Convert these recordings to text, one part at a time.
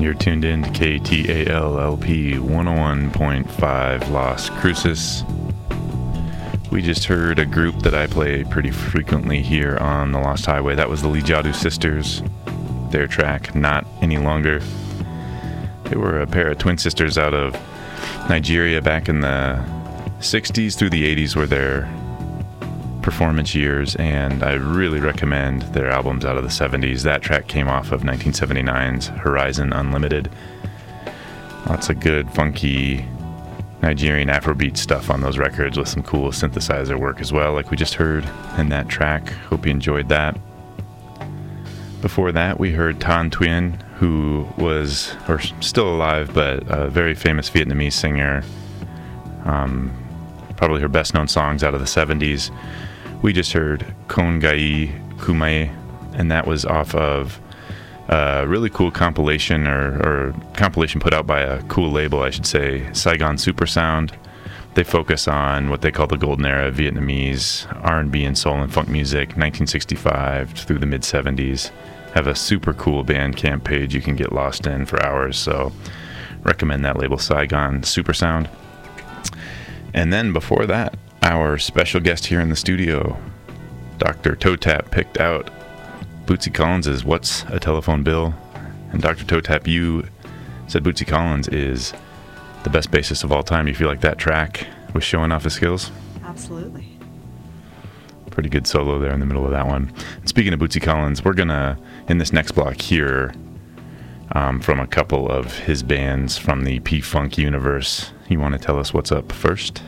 You're tuned in to KTALLP 101.5 Las Cruces. We just heard a group that I play pretty frequently here on the Lost Highway. That was the Lijadu Sisters. Their track, Not Any Longer. They were a pair of twin sisters out of Nigeria back in the 60s through the 80s were their performance years, and I really recommend their albums out of the 70s. That track came off of 1979's Horizon Unlimited. Lots of good, funky Nigerian Afrobeat stuff on those records with some cool synthesizer work as well, like we just heard in that track. Hope you enjoyed that. Before that, we heard Tan Thuyen, who was, or still alive, but a very famous Vietnamese singer. Probably her best-known songs out of the 70s. We just heard Con Gai Kumae, and that was off of a really cool compilation, or compilation put out by a cool label, I should say, Saigon Super Sound. They focus on what they call the golden era of Vietnamese R&B and soul and funk music, 1965 through the mid-70s. Have a super cool Bandcamp page you can get lost in for hours, so recommend that label, Saigon Super Sound. And then before that, our special guest here in the studio, Dr. Toe Tap, picked out Bootsy Collins' What's a Telephone Bill? And Dr. Toe Tap, you said Bootsy Collins is the best bassist of all time. You feel like that track was showing off his skills? Absolutely. Pretty good solo there in the middle of that one. And speaking of Bootsy Collins, we're going to, in this next block, hear from a couple of his bands from the P-Funk universe. You want to tell us what's up first?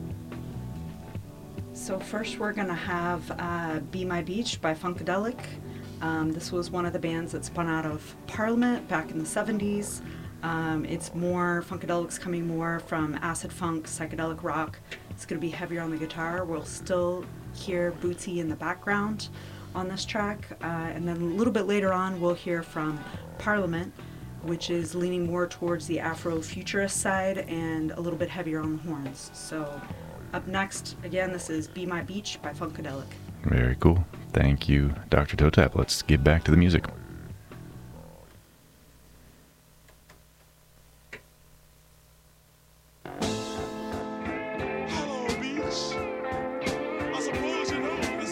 So first we're going to have Be My Beach by Funkadelic. This was one of the bands that spun out of Parliament back in the 70s. It's more, Funkadelic's coming more from acid funk, psychedelic rock. It's going to be heavier on the guitar. We'll still hear Bootsy in the background on this track. And then a little bit later on we'll hear from Parliament, which is leaning more towards the Afro-futurist side and a little bit heavier on the horns. So up next, again, this is Be My Beach by Funkadelic. Very cool. Thank you, Dr. Toe Tap. Let's get back to the music.